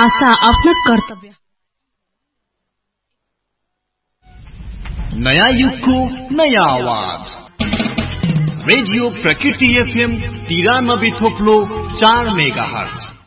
आशा आफ्नो कर्तव्य। नयाँ युगको नयाँ आवाज रेडियो प्रकृति FM 93.4 मेगाहर्ज।